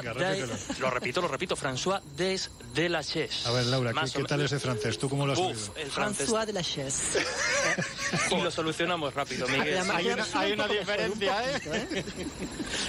Venga, repítelo. Lo repito, François des de la Chaise. A ver, Laura, ¿qué tal ese francés? ¿Tú cómo lo has oído? El francés. François de la Chaise. Y lo solucionamos rápido, Miguel. Hay una diferencia, ¿eh?